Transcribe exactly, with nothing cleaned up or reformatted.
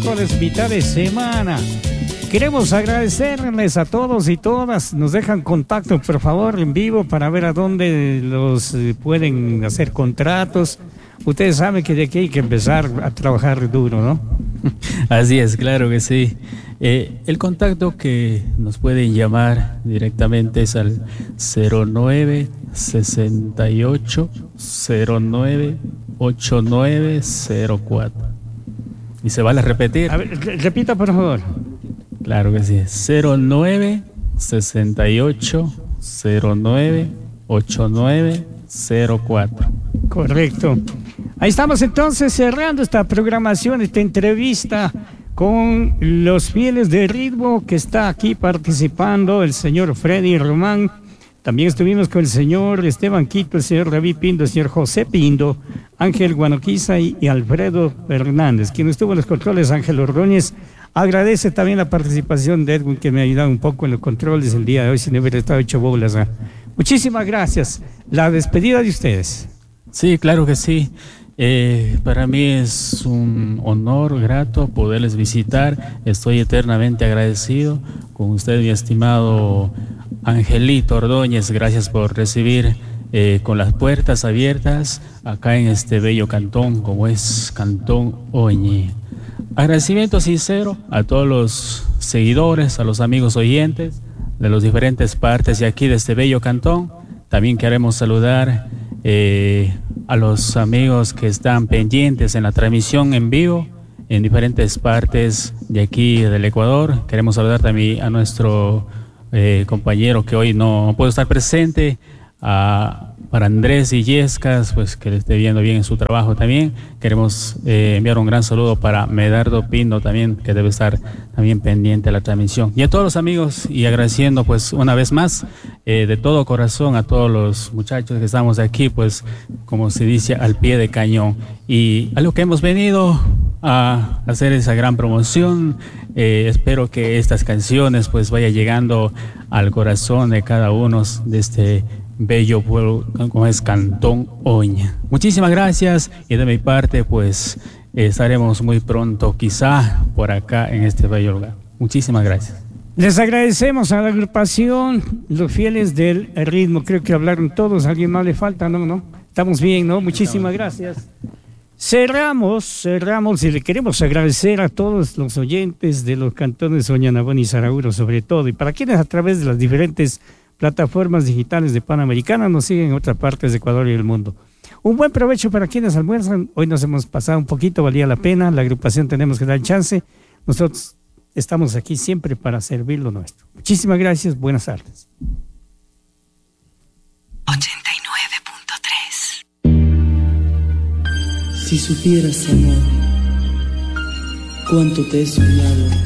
miércoles, mitad de semana. Queremos agradecerles a todos y todas. Nos dejan contacto, por favor, en vivo para ver a dónde los eh, pueden hacer contratos. Ustedes saben que de aquí hay que empezar a trabajar duro, ¿no? Así es, claro que sí. Eh, el contacto que nos pueden llamar directamente es al cero nueve sesenta y ocho cero nueve ochenta y nueve cero cuatro. Y se vale repetir. A ver, repita, por favor. Claro que sí. cero nueve sesenta y ocho cero nueve ochenta y nueve cero cuatro. Correcto. Ahí estamos entonces cerrando esta programación, esta entrevista con los fieles de ritmo que está aquí participando el señor Freddy Román. También estuvimos con el señor Esteban Quito, el señor David Pindo, el señor José Pindo, Ángel Guanoquiza y, y Alfredo Hernández. Quien estuvo en los controles, Ángel Ordóñez. Agradece también la participación de Edwin, que me ha ayudado un poco en los controles el día de hoy, sin haber estado hecho bolas. ¿eh? Muchísimas gracias. La despedida de ustedes. Sí, claro que sí. Eh, para mí es un honor grato poderles visitar. Estoy eternamente agradecido con usted, mi estimado Angelito Ordóñez. Gracias por recibir eh, con las puertas abiertas acá en este bello cantón como es Cantón Oñi. Agradecimiento sincero a todos los seguidores, a los amigos oyentes de las diferentes partes de aquí de este bello cantón. También queremos saludar eh, a los amigos que están pendientes en la transmisión en vivo en diferentes partes de aquí del Ecuador. Queremos saludar también a nuestro eh, compañero que hoy no puede estar presente, a para Andrés Illescas, pues que le esté viendo bien en su trabajo también. Queremos eh, enviar un gran saludo para Medardo Pindo también, que debe estar también pendiente de la transmisión. Y a todos los amigos, y agradeciendo pues una vez más eh, de todo corazón a todos los muchachos que estamos aquí, pues como se dice, al pie de cañón. Y a lo que hemos venido a hacer esa gran promoción, eh, espero que estas canciones pues vaya llegando al corazón de cada uno de este bello pueblo como es Cantón Oña. Muchísimas gracias, y de mi parte pues eh, estaremos muy pronto quizá por acá en este bello lugar. Muchísimas gracias. Les agradecemos a la agrupación, los fieles del ritmo. Creo que hablaron todos. ¿Alguien más le falta? No, no. Estamos bien, ¿no? Muchísimas gracias. Cerramos, cerramos y le queremos agradecer a todos los oyentes de los cantones Oñanabón y Saraguro sobre todo, y para quienes a través de las diferentes plataformas digitales de Panamericana nos siguen en otras partes de Ecuador y el mundo. Un buen provecho para quienes almuerzan. Hoy nos hemos pasado un poquito, valía la pena. La agrupación tenemos que dar chance. Nosotros estamos aquí siempre para servir lo nuestro. Muchísimas gracias, buenas tardes. ochenta y nueve punto tres. Si supieras, amor, cuánto te he soñado.